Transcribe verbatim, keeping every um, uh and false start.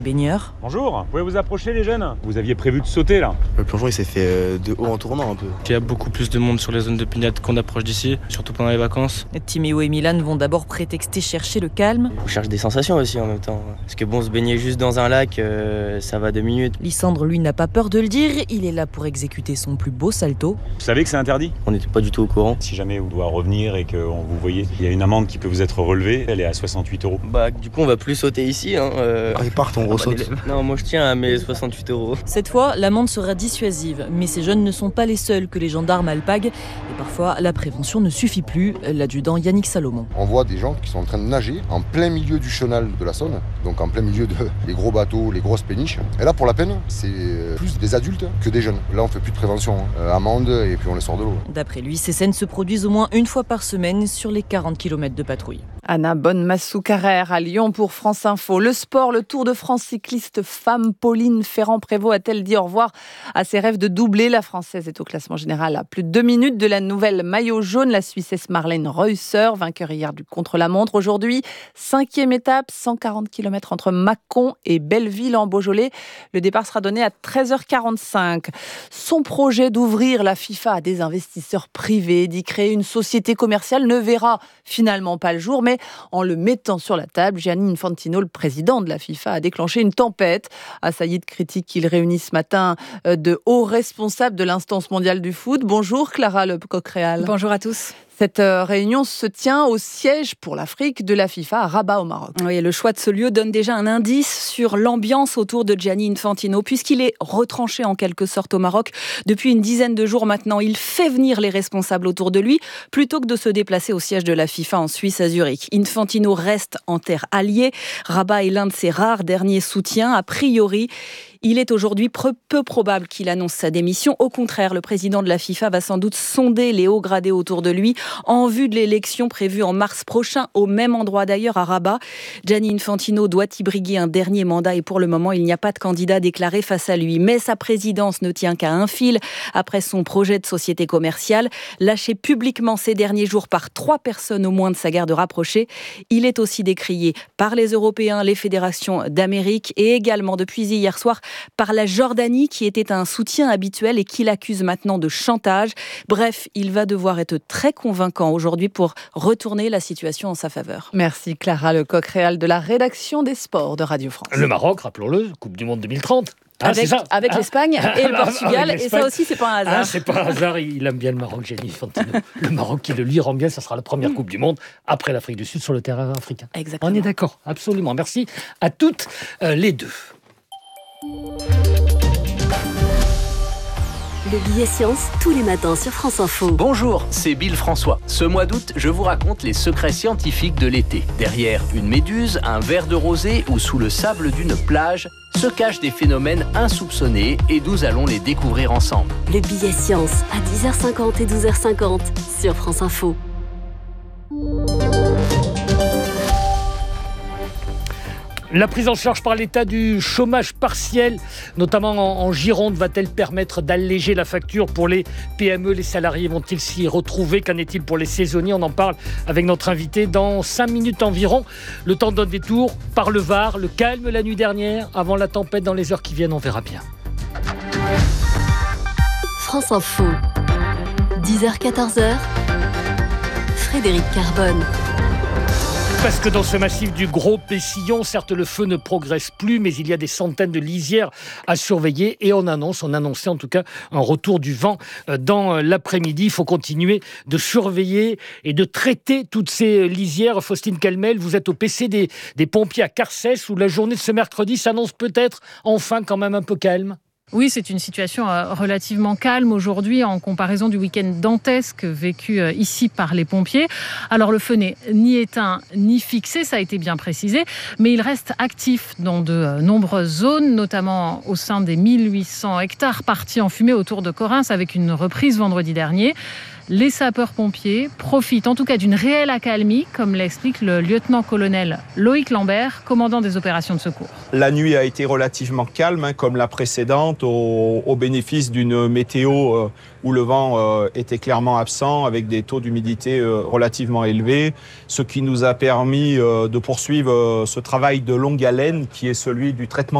Baigneur. Bonjour, vous pouvez vous approcher les jeunes? Vous aviez prévu de sauter là? Le plongeon il s'est fait de haut en tournant un peu. Il y a beaucoup plus de monde sur les zones de baignade qu'on approche d'ici, surtout pendant les vacances. Timéo et Milan vont d'abord prétexter chercher le calme. On cherche des sensations aussi en même temps. Parce que bon, se baigner juste dans un lac, euh, ça va deux minutes. Lysandre, lui, n'a pas peur de le dire. Il est là pour exécuter son plus beau salto. Vous savez que c'est interdit? On n'était pas du tout au courant. Si jamais vous doit revenir et que vous voyez, il y a une amende qui peut vous être relevée, elle est à soixante-huit euros. Bah du coup on va plus sauter ici. Hein, euh... Quand ils partent on ressaute. Non, moi je tiens à mes soixante-huit euros. Cette fois, l'amende sera dissuasive. Mais ces jeunes ne sont pas les seuls que les gendarmes alpaguent. Et parfois, la prévention ne suffit plus. L'adjudant Yannick Salomon. On voit des gens qui sont en train de nager en plein milieu du chenal de la Saône, donc en plein milieu de les gros bateaux, les grosses péniches. Et là, pour la peine, c'est plus des adultes que des jeunes. Là, on fait plus de prévention, hein. Amende et puis on les sort de l'eau. D'après lui, ces scènes se produisent au moins une fois par semaine sur les quarante kilomètres de patrouille. Anna Bonne-Massou-Carrère à Lyon pour France Info. Le sport, le Tour de France cycliste femme Pauline Ferrand-Prévot a-t-elle dit au revoir à ses rêves de doubler? La Française est au classement général à plus de deux minutes de la nouvelle maillot jaune. La Suissesse Marlène Reusser, vainqueur hier du contre-la-montre. Aujourd'hui, cinquième étape, cent quarante kilomètres entre Mâcon et Belleville en Beaujolais. Le départ sera donné à treize heures quarante-cinq. Son projet d'ouvrir la FIFA à des investisseurs privés, d'y créer une société commerciale, ne verra finalement pas le jour, mais en le mettant sur la table, Gianni Infantino, le président de la FIFA, a déclenché une tempête. Assailli de critiques qu'il réunit ce matin de hauts responsables de l'instance mondiale du foot. Bonjour Clara Le Coq-Réal. Bonjour à tous. Cette réunion se tient au siège pour l'Afrique de la FIFA à Rabat au Maroc. Oui, le choix de ce lieu donne déjà un indice sur l'ambiance autour de Gianni Infantino, puisqu'il est retranché en quelque sorte au Maroc depuis une dizaine de jours maintenant. Il fait venir les responsables autour de lui plutôt que de se déplacer au siège de la FIFA en Suisse à Zurich. Infantino reste en terre alliée. Rabat est l'un de ses rares derniers soutiens. A priori, il est aujourd'hui peu probable qu'il annonce sa démission. Au contraire, le président de la FIFA va sans doute sonder les hauts gradés autour de lui en vue de l'élection prévue en mars prochain, au même endroit d'ailleurs à Rabat. Gianni Infantino doit y briguer un dernier mandat et pour le moment, il n'y a pas de candidat déclaré face à lui. Mais sa présidence ne tient qu'à un fil après son projet de société commerciale. Lâché publiquement ces derniers jours par trois personnes au moins de sa garde rapprochée, il est aussi décrié par les Européens, les fédérations d'Amérique et également depuis hier soir par la Jordanie qui était un soutien habituel et qui l'accuse maintenant de chantage. Bref, il va devoir être très convaincant aujourd'hui pour retourner la situation en sa faveur. Merci Clara Le Coq-Réal de la rédaction des sports de Radio France. Le Maroc, rappelons-le, Coupe du Monde deux mille trente. Ah, avec avec ah, l'Espagne et le Portugal, et ça aussi c'est pas un hasard. Ah, c'est pas un hasard, il aime bien le Maroc, Gianni Infantino. Le Maroc qui le lui rend bien, ça sera la première Coupe du Monde après l'Afrique du Sud sur le terrain africain. Exactement. On est d'accord, absolument. Merci à toutes euh, les deux. Le billet science, tous les matins sur France Info. Bonjour, c'est Bill François. Ce mois d'août, je vous raconte les secrets scientifiques de l'été. Derrière une méduse, un verre de rosée ou sous le sable d'une plage, se cachent des phénomènes insoupçonnés et nous allons les découvrir ensemble. Le billet science à dix heures cinquante et douze heures cinquante sur France Info. La prise en charge par l'État du chômage partiel, notamment en, en Gironde, va-t-elle permettre d'alléger la facture pour les P M E? Les salariés vont-ils s'y retrouver? Qu'en est-il pour les saisonniers? On en parle avec notre invité dans cinq minutes environ. Le temps d'un détour par le Var, le calme la nuit dernière, avant la tempête dans les heures qui viennent, on verra bien. France Info, dix heures quatorze heures, Frédéric Carbone. Parce que dans ce massif du Gros Pessillon, certes le feu ne progresse plus, mais il y a des centaines de lisières à surveiller et on annonce, on annonçait en tout cas un retour du vent dans l'après-midi. Il faut continuer de surveiller et de traiter toutes ces lisières. Faustine Calmel, vous êtes au P C des, des pompiers à Carcès où la journée de ce mercredi s'annonce peut-être enfin quand même un peu calme. Oui, c'est une situation relativement calme aujourd'hui en comparaison du week-end dantesque vécu ici par les pompiers. Alors le feu n'est ni éteint ni fixé, ça a été bien précisé, mais il reste actif dans de nombreuses zones, notamment au sein des mille huit cents hectares partis en fumée autour de Correns avec une reprise vendredi dernier. Les sapeurs-pompiers profitent en tout cas d'une réelle accalmie, comme l'explique le lieutenant-colonel Loïc Lambert, commandant des opérations de secours. La nuit a été relativement calme, hein, comme la précédente, au, au bénéfice d'une météo euh, où le vent euh, était clairement absent, avec des taux d'humidité euh, relativement élevés, ce qui nous a permis euh, de poursuivre euh, ce travail de longue haleine qui est celui du traitement